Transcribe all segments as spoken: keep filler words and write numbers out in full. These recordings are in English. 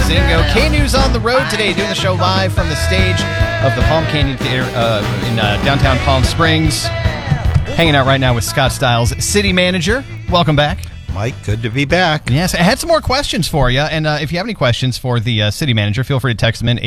Mozingo. K-News on the road today, doing the show live from the stage of the Palm Canyon Theater uh, in uh, downtown Palm Springs. Hanging out right now with Scott Stiles, city manager. Welcome back. Mike, good to be back. Yes, I had some more questions for you, and uh, if you have any questions for the uh, city manager, feel free to text them in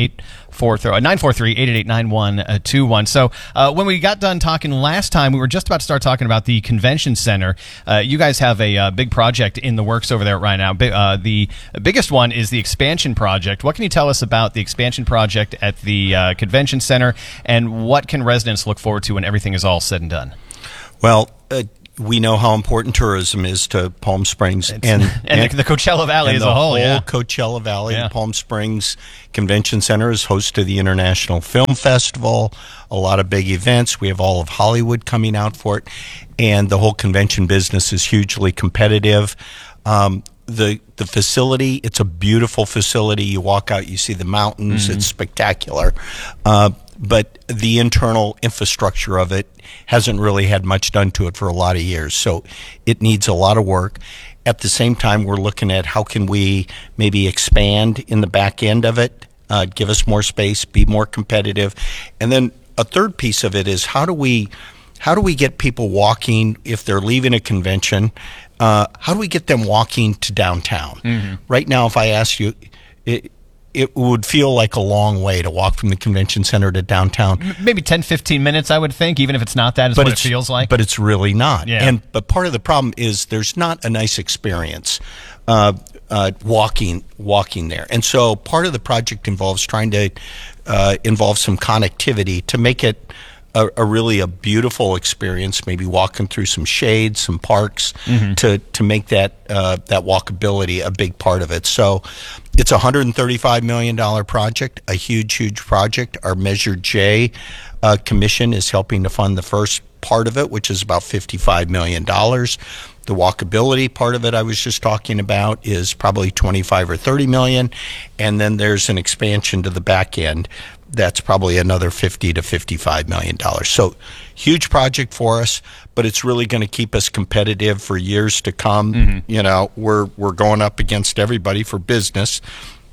nine four three, eight eight eight, nine one two one. So uh, when we got done talking last time, we were just about to start talking about the convention center. Uh, you guys have a uh, big project in the works over there right now. Bi- uh, the biggest one is the expansion project. What can you tell us about the expansion project at the uh, convention center, and what can residents look forward to when everything is all said and done? Well, uh, we know how important tourism is to Palm Springs and, and, and the Coachella Valley as a whole. The whole yeah. Coachella Valley. Yeah. The Palm Springs Convention Center is host to the International Film Festival, a lot of big events. We have all of Hollywood coming out for it, and the whole convention business is hugely competitive. Um, the the facility, it's a beautiful facility. You walk out, you see the mountains. Mm-hmm. It's spectacular. Uh, but the internal infrastructure of it hasn't really had much done to it for a lot of years. So it needs a lot of work. At the same time, we're looking at how can we maybe expand in the back end of it, uh, give us more space, be more competitive. And then a third piece of it is how do we how do we get people walking if they're leaving a convention? Uh, how do we get them walking to downtown? Mm-hmm. Right now, if I asked you, it, it would feel like a long way to walk from the convention center to downtown. Maybe ten, fifteen minutes, I would think, even if it's not that, is but what it feels like. But it's really not. Yeah. And But part of the problem is there's not a nice experience uh, uh, walking walking there. And so part of the project involves trying to uh, involve some connectivity to make it A, a really a beautiful experience, maybe walking through some shade, some parks, mm-hmm. to to make that uh, that walkability a big part of it. So it's a one hundred thirty-five million dollars project, a huge, huge project. Our Measure J uh, commission is helping to fund the first part of it, which is about fifty-five million dollars. The walkability part of it I was just talking about is probably twenty-five or thirty million dollars. And then there's an expansion to the back end. That's probably another fifty to fifty-five million dollars. So huge project for us, but it's really going to keep us competitive for years to come. Mm-hmm. You know, we're we're going up against everybody for business.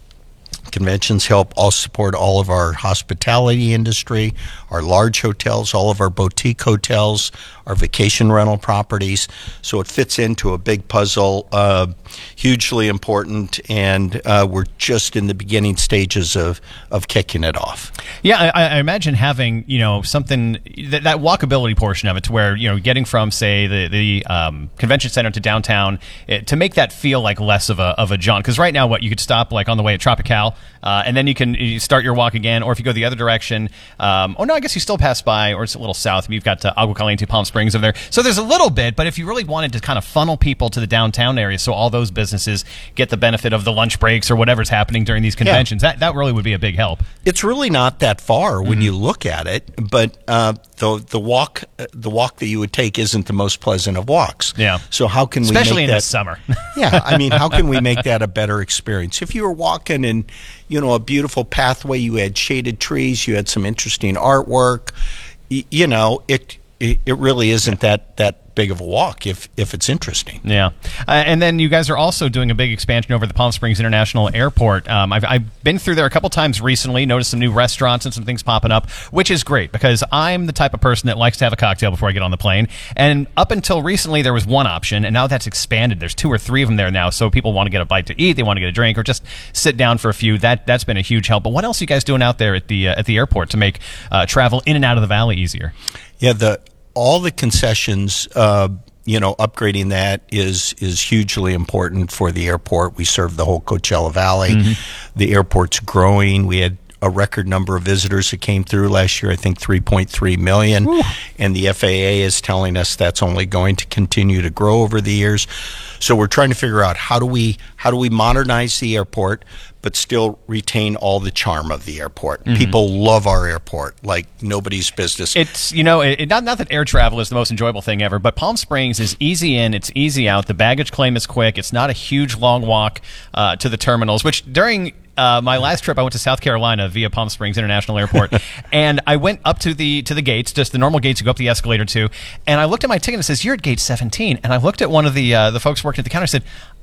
Conventions help all support all of our hospitality industry, our large hotels, all of our boutique hotels, our vacation rental properties. So it fits into a big puzzle, uh, hugely important, and uh, we're just in the beginning stages of, of kicking it off. Yeah, I, I imagine having, you know, something, that, that walkability portion of it to where, you know, getting from, say, the, the um, convention center to downtown, it, to make that feel like less of a, of a jaunt. Because right now, what, you could stop like on the way at Tropical, Uh, and then you can you start your walk again, or if you go the other direction, um, oh no, I guess you still pass by, or it's a little south. You've got uh, Agua Caliente, Palm Springs over there. So there's a little bit, but if you really wanted to kind of funnel people to the downtown area, so all those businesses get the benefit of the lunch breaks or whatever's happening during these conventions, yeah. that that really would be a big help. It's really not that far when mm-hmm. you look at it, but uh, the the walk the walk that you would take isn't the most pleasant of walks. Yeah. So how can we especially make in that, the summer? Yeah, I mean, how can we make that a better experience? If you were walking in, you know, a beautiful pathway, you had shaded trees, you had some interesting artwork, y- you know, it, it it really isn't that that big of a walk if if it's interesting. Yeah. Uh, and then you guys are also doing a big expansion over at the Palm Springs International Airport. Um, I've, I've been through there a couple times recently, noticed some new restaurants and some things popping up, which is great because I'm the type of person that likes to have a cocktail before I get on the plane. And up until recently, there was one option, and now that's expanded. There's two or three of them there now, so people want to get a bite to eat, they want to get a drink, or just sit down for a few. That, that's been a huge help. But what else are you guys doing out there at the, uh, at the airport to make uh, travel in and out of the valley easier? Yeah, the all the concessions, uh, you know, upgrading that is is hugely important for the airport. We serve the whole Coachella Valley. Mm-hmm. The airport's growing. We had a record number of visitors that came through last year, I think three point three million. Ooh. And the F A A is telling us that's only going to continue to grow over the years. So we're trying to figure out how do we how do we modernize the airport but still retain all the charm of the airport. Mm-hmm. People love our airport like nobody's business. It's, you know, it, not, not that air travel is the most enjoyable thing ever, but Palm Springs is easy in, it's easy out. The baggage claim is quick. It's not a huge long walk uh, to the terminals, which during Uh, my last trip, I went to South Carolina via Palm Springs International Airport, and I went up to the to the gates, just the normal gates you go up the escalator to, and I looked at my ticket and it says, "You're at gate seventeen." And I looked at one of the uh, the folks working at the counter and said,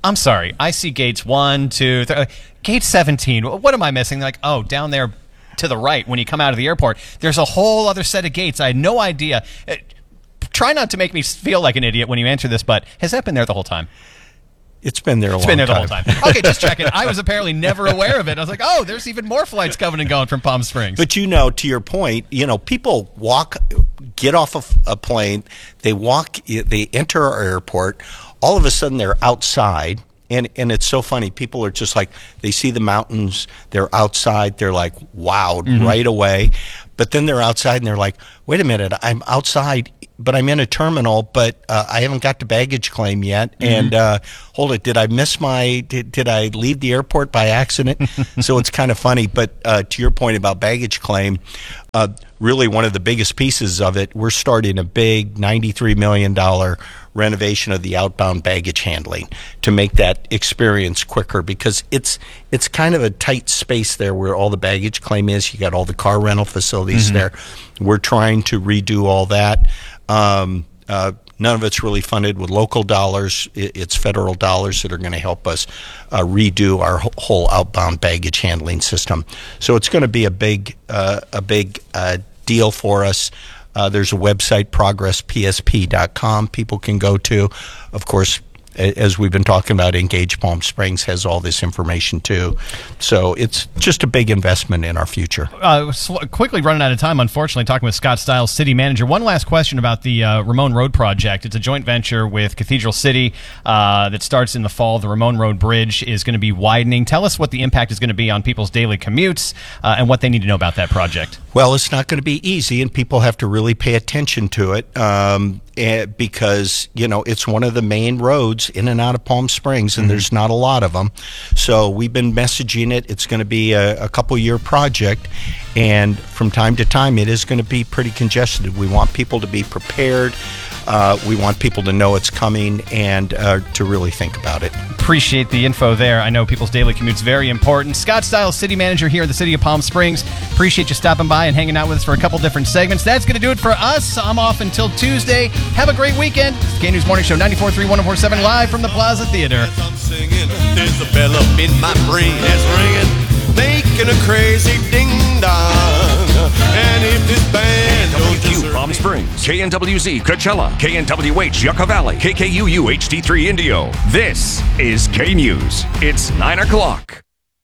I'm sorry, I see gates one, two, three, gate seventeen. What am I missing? They're like, oh, down there to the right when you come out of the airport, there's a whole other set of gates. I had no idea. Uh, try not to make me feel like an idiot when you answer this, but has that been there the whole time? It's been there a it's long time. It's been there the whole time. Okay, just checking. I was apparently never aware of it. I was like, oh, there's even more flights coming and going from Palm Springs. But, you know, to your point, you know, people walk, get off of a plane, they walk, they enter our airport, all of a sudden they're outside, and, and it's so funny. People are just like, they see the mountains, they're outside, they're like, wowed mm-hmm. right away. But then they're outside and they're like, wait a minute, I'm outside, but I'm in a terminal, but uh, I haven't got the baggage claim yet. Mm-hmm. And uh, hold it, did I miss my, did, did I leave the airport by accident? So it's kind of funny. But uh, to your point about baggage claim, uh, really one of the biggest pieces of it, we're starting a big ninety-three million dollars renovation of the outbound baggage handling to make that experience quicker, because it's it's kind of a tight space there where all the baggage claim is. You got all the car rental facilities mm-hmm. there. We're trying to redo all that. Um, uh, none of it's really funded with local dollars. It's federal dollars that are going to help us uh, redo our whole outbound baggage handling system. So it's going to be a big uh, a big uh, deal for us. Uh, there's a website, progress p s p dot com, people can go to. Of course, as we've been talking about, Engage Palm Springs has all this information too. So it's just a big investment in our future. Uh, quickly running out of time, unfortunately, talking with Scott Stiles, city manager. One last question about the uh, Ramon Road project. It's a joint venture with Cathedral City uh, that starts in the fall. The Ramon Road Bridge is going to be widening. Tell us what the impact is going to be on people's daily commutes uh, and what they need to know about that project. Well, it's not going to be easy, and people have to really pay attention to it um, because, you know, it's one of the main roads in and out of Palm Springs, and mm-hmm. there's not a lot of them. So we've been messaging it. It's going to be a, a couple-year project, and from time to time, it is going to be pretty congested. We want people to be prepared. Uh, we want people to know it's coming and uh, to really think about it. Appreciate the info there. I know people's daily commute's very important. Scott Stiles, city manager here in the city of Palm Springs. Appreciate you stopping by and hanging out with us for a couple different segments. That's going to do it for us. I'm off until Tuesday. Have a great weekend. K News Morning Show, ninety-four point three, one oh four point seven, live from the Plaza Theater. As I'm singing, there's a bell up in my brain that's ringing, making a crazy ding-dong. And if this band K N W Q Palm Springs, K N W Z Coachella, K N W H Yucca Valley, K K U U H D three Indio. This is K News. It's nine o'clock.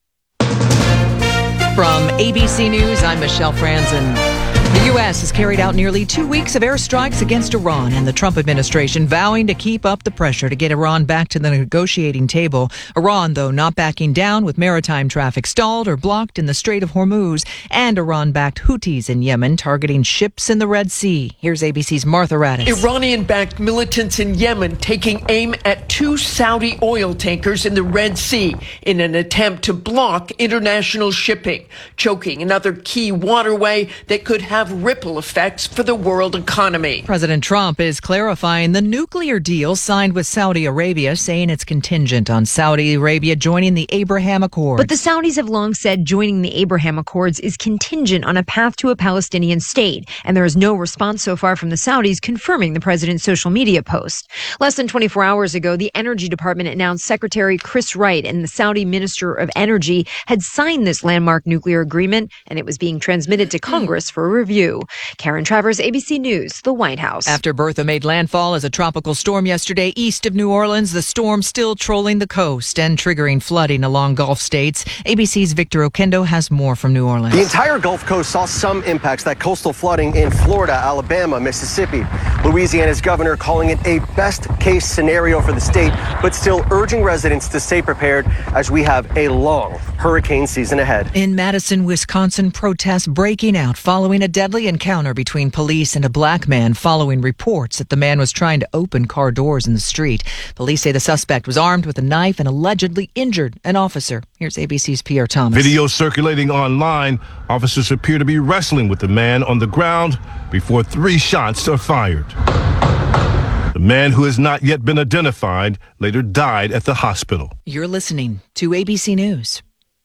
From A B C News, I'm Michelle Franzen. The U S has carried out nearly two weeks of airstrikes against Iran, and the Trump administration vowing to keep up the pressure to get Iran back to the negotiating table. Iran, though, not backing down, with maritime traffic stalled or blocked in the Strait of Hormuz, and Iran-backed Houthis in Yemen targeting ships in the Red Sea. Here's A B C's Martha Raddatz. Iranian-backed militants in Yemen taking aim at two Saudi oil tankers in the Red Sea in an attempt to block international shipping, choking another key waterway that could have ripple effects for the world economy. President Trump is clarifying the nuclear deal signed with Saudi Arabia, saying it's contingent on Saudi Arabia joining the Abraham Accords. But the Saudis have long said joining the Abraham Accords is contingent on a path to a Palestinian state, and there is no response so far from the Saudis confirming the president's social media post. Less than twenty-four hours ago, the Energy Department announced Secretary Chris Wright and the Saudi Minister of Energy had signed this landmark nuclear agreement, and it was being transmitted to Congress for a review. Karen Travers, A B C News, the White House. After Bertha made landfall as a tropical storm yesterday east of New Orleans, the storm still trolling the coast and triggering flooding along Gulf states. A B C's Victor Okendo has more from New Orleans. The entire Gulf Coast saw some impacts, that coastal flooding in Florida, Alabama, Mississippi. Louisiana's governor calling it a best-case scenario for the state, but still urging residents to stay prepared as we have a long hurricane season ahead. In Madison, Wisconsin, protests breaking out following a deadly encounter between police and a black man following reports that the man was trying to open car doors in the street. Police say the suspect was armed with a knife and allegedly injured an officer. Here's A B C's Pierre Thomas. Video circulating online. Officers appear to be wrestling with the man on the ground before three shots are fired. The man, who has not yet been identified, later died at the hospital. You're listening to A B C News.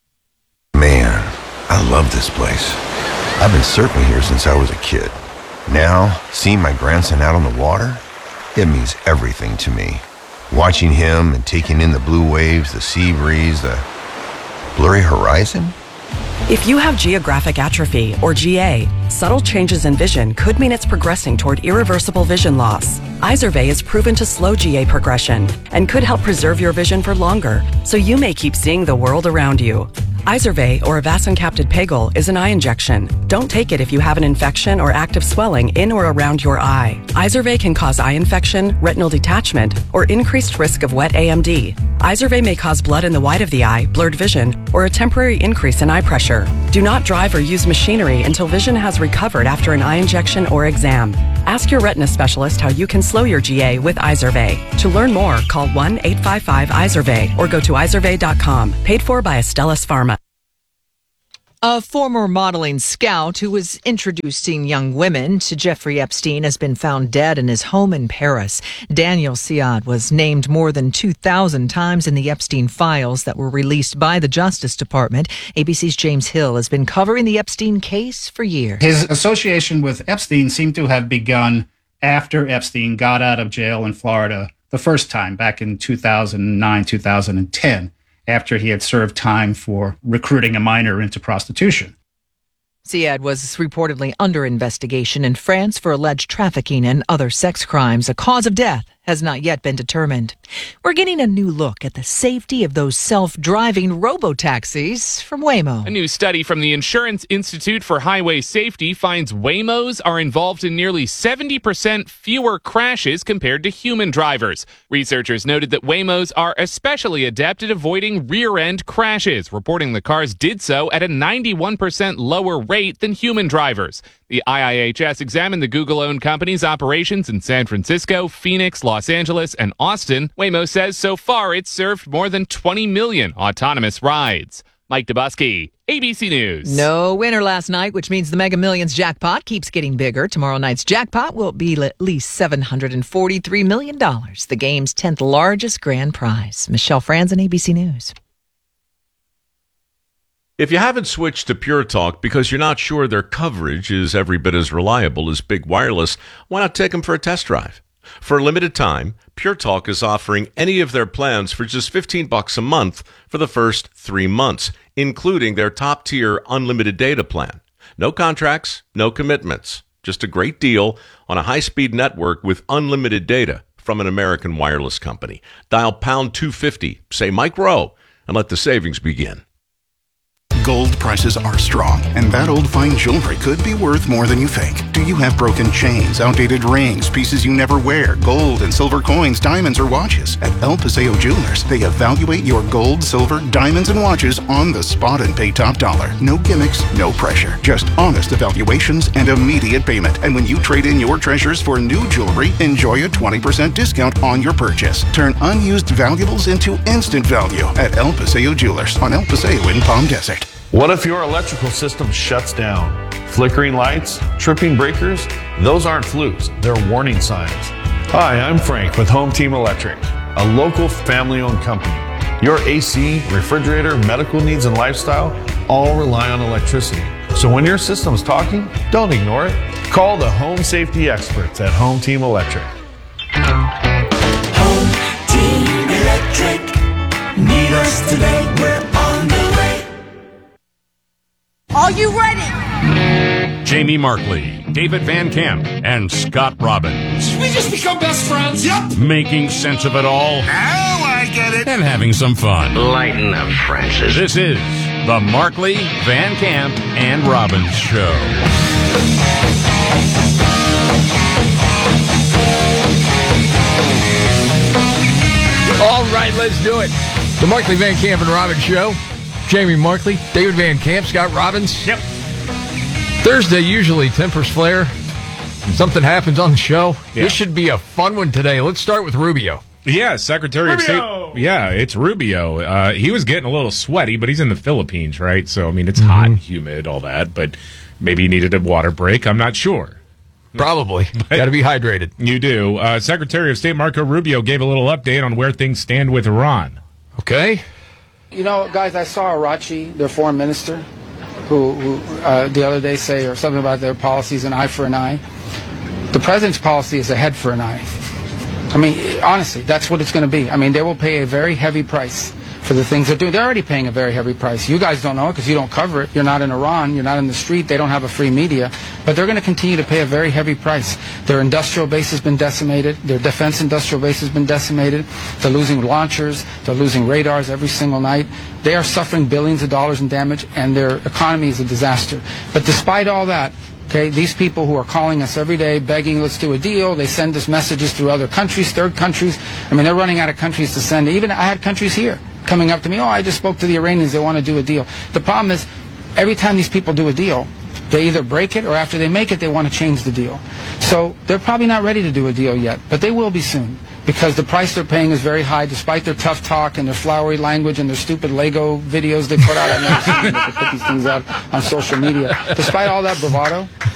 Man, I love this place. I've been surfing here since I was a kid. Now, seeing my grandson out on the water, it means everything to me. Watching him and taking in the blue waves, the sea breeze, the blurry horizon? If you have geographic atrophy, or G A, subtle changes in vision could mean it's progressing toward irreversible vision loss. Izervay is proven to slow G A progression and could help preserve your vision for longer, so you may keep seeing the world around you. Izervay, or avacincaptad pegol, is an eye injection. Don't take it if you have an infection or active swelling in or around your eye. Izervay can cause eye infection, retinal detachment, or increased risk of wet A M D. Izervay may cause blood in the white of the eye, blurred vision, or a temporary increase in eye pressure. Do not drive or use machinery until vision has recovered after an eye injection or exam. Ask your retina specialist how you can slow your G A with Izervay. To learn more, call one eight five five Izervay or go to izervay dot com. Paid for by Astellas Pharma. A former modeling scout who was introducing young women to Jeffrey Epstein has been found dead in his home in Paris. Daniel Siad was named more than two thousand times in the Epstein files that were released by the Justice Department. A B C's James Hill has been covering the Epstein case for years. His association with Epstein seemed to have begun after Epstein got out of jail in Florida the first time, back in two thousand nine, two thousand ten. After he had served time for recruiting a minor into prostitution. Siad was reportedly under investigation in France for alleged trafficking and other sex crimes. A cause of death has not yet been determined. We're getting a new look at the safety of those self-driving robo-taxis from Waymo. A new study from the Insurance Institute for Highway Safety finds Waymos are involved in nearly seventy percent fewer crashes compared to human drivers. Researchers noted that Waymos are especially adept at avoiding rear-end crashes, reporting the cars did so at a ninety-one percent lower rate than human drivers. The I I H S examined the Google-owned company's operations in San Francisco, Phoenix, Los Angeles, and Austin. Waymo says so far it's served more than twenty million autonomous rides. Mike Dubusky, A B C News. No winner last night, which means the Mega Millions jackpot keeps getting bigger. Tomorrow night's jackpot will be at least seven hundred forty-three million dollars, the game's tenth largest grand prize. Michelle Franzen, A B C News. If you haven't switched to Pure Talk because you're not sure their coverage is every bit as reliable as Big Wireless, why not take them for a test drive? For a limited time, Pure Talk is offering any of their plans for just fifteen bucks a month for the first three months, including their top-tier unlimited data plan. No contracts, no commitments, just a great deal on a high-speed network with unlimited data from an American wireless company. Dial pound two fifty, say Mike Rowe, and let the savings begin. Gold prices are strong, and that old fine jewelry could be worth more than you think. Do you have broken chains, outdated rings, pieces you never wear, gold and silver coins, diamonds, or watches? At El Paseo Jewelers, they evaluate your gold, silver, diamonds, and watches on the spot and pay top dollar. No gimmicks, no pressure. Just honest evaluations and immediate payment. And when you trade in your treasures for new jewelry, enjoy a twenty percent discount on your purchase. Turn unused valuables into instant value at El Paseo Jewelers on El Paseo in Palm Desert. What if your electrical system shuts down? Flickering lights, tripping breakers, those aren't flukes, they're warning signs. Hi, I'm Frank with Home Team Electric, a local family-owned company. Your A C, refrigerator, medical needs, and lifestyle all rely on electricity. So when your system's talking, don't ignore it. Call the home safety experts at Home Team Electric. Home Team Electric, need us today, we're on the way. Are you ready? Jamie Markley, David Van Camp, and Scott Robbins. Did we just become best friends? Yep. Making sense of it all. Now I get it. And having some fun. Lighten up, Francis. This is the Markley, Van Camp, and Robbins Show. All right, let's do it. The Markley, Van Camp, and Robbins Show. Jamie Markley, David Van Camp, Scott Robbins. Yep. Thursday, usually tempers flare. Something happens on the show. Yeah. This should be a fun one today. Let's start with Rubio. Yeah, Secretary Rubio! of State. Yeah, it's Rubio. Uh, he was getting a little sweaty, but he's in the Philippines, right? So, I mean, it's Mm-hmm. hot, humid, all that. But maybe he needed a water break. I'm not sure. Probably. Got to be hydrated. You do. Uh, Secretary of State Marco Rubio gave a little update on where things stand with Iran. Okay. You know, guys, I saw Arachi, their foreign minister, who, who uh, the other day say or something about their policies, an eye for an eye. The president's policy is a head for an eye. I mean, honestly, that's what it's going to be. I mean, they will pay a very heavy price for the things they're doing. They're already paying a very heavy price. You guys don't know it because you don't cover it. You're not in Iran. You're not in the street. They don't have a free media. But they're going to continue to pay a very heavy price. Their industrial base has been decimated. Their defense industrial base has been decimated. They're losing launchers. They're losing radars every single night. They are suffering billions of dollars in damage, and their economy is a disaster. But despite all that, okay, these people who are calling us every day, begging, let's do a deal. They send us messages through other countries, third countries. I mean, they're running out of countries to send. Even I had countries here coming up to me, oh, I just spoke to the Iranians, they want to do a deal. The problem is, every time these people do a deal, they either break it or after they make it, they want to change the deal. So they're probably not ready to do a deal yet, but they will be soon. Because the price they're paying is very high, despite their tough talk and their flowery language and their stupid Lego videos they put out. I've never seen them, they put these things out on social media. Despite all that bravado,